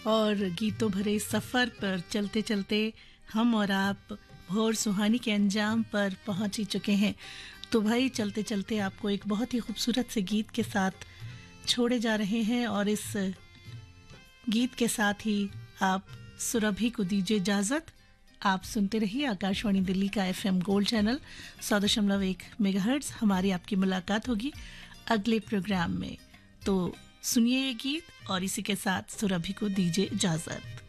और गीतों भरे सफ़र पर चलते चलते हम और आप भोर सुहानी के अंजाम पर पहुंच ही चुके हैं। तो भाई चलते चलते आपको एक बहुत ही खूबसूरत से गीत के साथ छोड़े जा रहे हैं और इस गीत के साथ ही आप सुरभि को दीजिए इजाज़त। आप सुनते रहिए आकाशवाणी दिल्ली का FM गोल्ड चैनल 100.1 मेगाहर्ट्ज़। हमारी आपकी मुलाकात होगी अगले प्रोग्राम में। तो सुनिए ये गीत और इसी के साथ सुरभि को दीजिए इजाज़त।